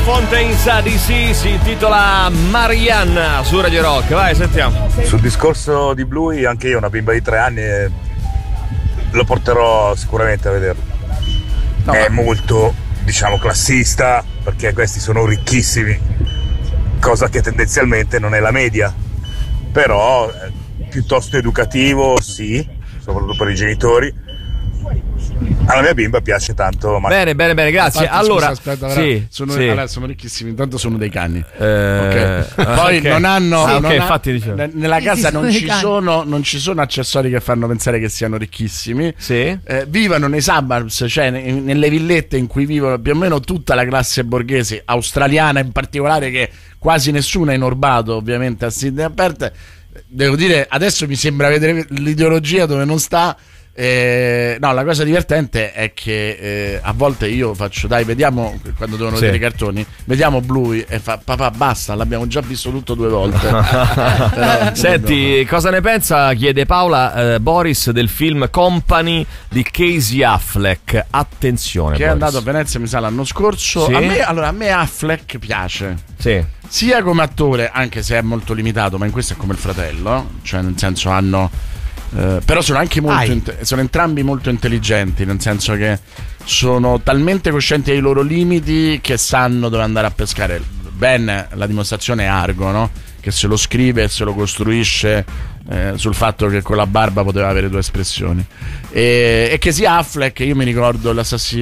Fountains DC si intitola Marianna su Radio Rock. Vai, sentiamo. Sul discorso di Bluey, anche io ho una bimba di 3 anni e lo porterò sicuramente a vederlo. No, è molto, diciamo, classista, perché questi sono ricchissimi, cosa che tendenzialmente non è la media, però piuttosto educativo, sì, soprattutto per i genitori. Alla mia bimba piace tanto. Bene, grazie. Infatti, allora, scusa, aspetta, sì, sono ricchissimi. Intanto sono dei cani. Okay. Poi okay. Non hanno. Infatti, diciamo. Nella casa non ci sono accessori che fanno pensare che siano ricchissimi. Sì. Vivono nei suburbs, cioè nelle villette in cui vivono più o meno tutta la classe borghese australiana, in particolare, che quasi nessuno è inorbato, ovviamente, a Sydney aperte. Devo dire, adesso mi sembra vedere l'ideologia dove non sta. No, la cosa divertente è che a volte io faccio, dai, vediamo, quando devono vedere i cartoni, vediamo Bluey, e fa, papà basta, l'abbiamo già visto tutto 2 volte. Però, senti, cosa ne pensa, chiede Paola, Boris, del film Company di Casey Affleck? Attenzione, che Boris. È andato a Venezia, mi sa, l'anno scorso. Sì? A me Affleck piace, sì, sia come attore, anche se è molto limitato, ma in questo è come il fratello, cioè nel senso però sono anche sono entrambi molto intelligenti, nel senso che sono talmente coscienti dei loro limiti che sanno dove andare a pescare. Ben, la dimostrazione è Argo, no? Che se lo scrive e se lo costruisce sul fatto che con la barba poteva avere 2 espressioni. E che sia Affleck, io mi ricordo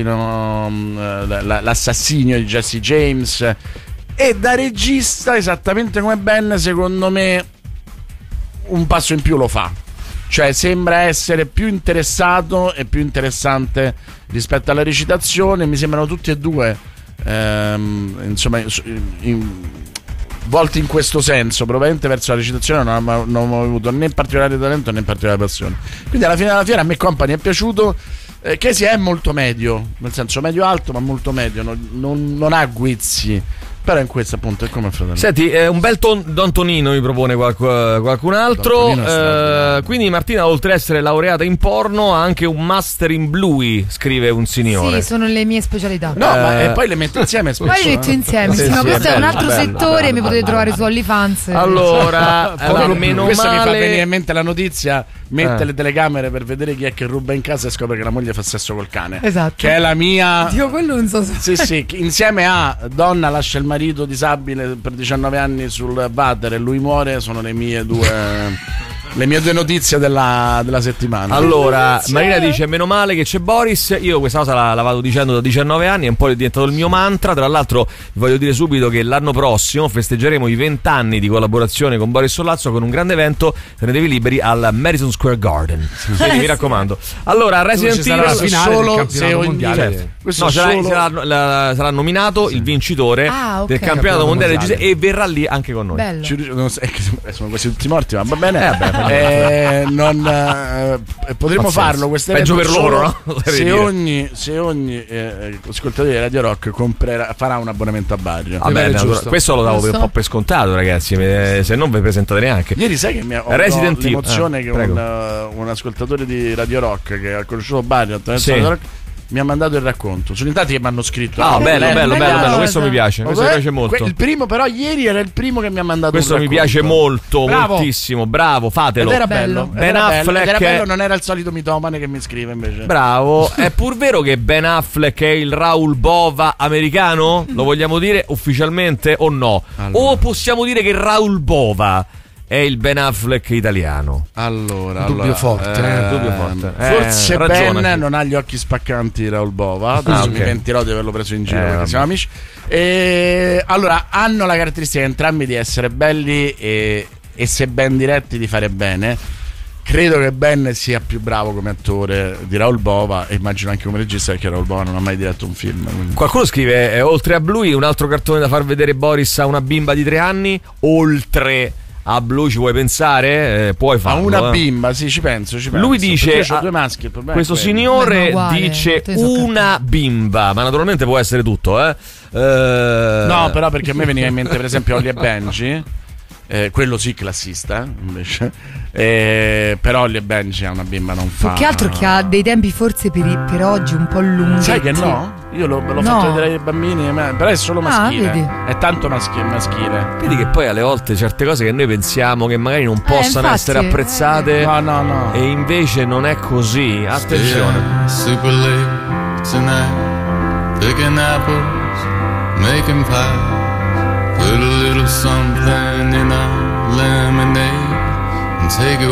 l'assassinio di Jesse James, e da regista, esattamente come Ben, secondo me un passo in più lo fa. Cioè sembra essere più interessato e più interessante rispetto alla recitazione. Mi sembrano tutti e due insomma volti in questo senso. Probabilmente verso la recitazione non ho avuto né particolare talento né particolare passione. Quindi alla fine della fiera a me Company è piaciuto. Casey è molto medio, nel senso medio alto, ma molto medio, non ha guizzi. Però in questo appunto è come il fratello. Senti, un bel Don Tonino mi propone qualcun altro. Quindi Martina, oltre ad essere laureata in porno, ha anche un master in Bluey, scrive un signore. Sì, sono le mie specialità. No, ma poi le metto insieme spesso. Poi le metto insieme, sì, ma questo è un altro settore, mi potete trovare su OnlyFans. Allora, meno questo male. mi fa venire in mente la notizia: mette le telecamere per vedere chi è che ruba in casa e scopre che la moglie fa sesso col cane. Esatto. Che è la mia. Dio, quello non so se... Sì, insieme a donna lascia il marito disabile per 19 anni sul water e lui muore, sono le mie due notizie della settimana. Allora, Marina dice: meno male che c'è Boris. Io questa cosa la vado dicendo da 19 anni, è un po' diventato il mio mantra. Tra l'altro vi voglio dire subito che l'anno prossimo festeggeremo i 20 anni di collaborazione con Boris Sollazzo con un grande evento, tenetevi liberi, al Madison Square Garden. Quindi mi raccomando. Allora, Resident Evil solo se mondiale. No, sarà nominato il vincitore del campionato mondiale e verrà lì anche con noi. Bello. Sono quasi tutti morti, ma va bene. Potremmo farlo questo peggio per loro, no? Se ogni ascoltatore di Radio Rock farà un abbonamento a Bario. Questo lo davo un po' per scontato, ragazzi, se non vi presentate neanche. Ieri sai che mi ha avuto l'emozione che un ascoltatore di Radio Rock che ha conosciuto Bario attraverso Radio Rock mi ha mandato il racconto. Sono tanti che mi hanno scritto. Bello, questo mi piace. Questo mi piace molto. Il primo, però, ieri era il primo che mi ha mandato. Questo un mi racconto. piace molto, moltissimo. Bravo, fatelo. Ed era bello. Ben Affleck. Era bello, non era il solito mitomane che mi scrive invece. Bravo. È pur vero che Ben Affleck è il Raul Bova americano? Lo vogliamo dire ufficialmente o no? Allora. O possiamo dire che Raul Bova è il Ben Affleck italiano? Dubbio forte. Forse Ben non ha gli occhi spaccanti Raul Bova. Adesso mi pentirò di averlo preso in giro perché siamo amici. Allora, hanno la caratteristica entrambi di essere belli e se ben diretti di fare bene. Credo che Ben sia più bravo come attore di Raul Bova e immagino anche come regista, perché Raul Bova non ha mai diretto un film. Quindi. Qualcuno scrive: oltre a Bluey, un altro cartone da far vedere Boris a una bimba di 3 anni? Oltre a Bluey ci vuoi pensare? Puoi farlo. A una bimba, sì, ci penso. Lui dice: io ho 2 maschi, il problema questo signore dice una bimba, ma naturalmente può essere tutto, No, però perché a me veniva in mente per esempio Holly e Benji. Quello sì, classista invece. Però Holly e Benji è una bimba, non fa. Più che altro che ha dei tempi forse per oggi un po' lunghi. Sai che no? Io l'ho fatto vedere ai bambini, però è solo maschile. È tanto maschile. Vedi che poi alle volte certe cose che noi pensiamo che magari non possano essere apprezzate, no. E invece non è così. Attenzione. Super late tonight, picking apples, making pie, put a little something in our lemonade and take it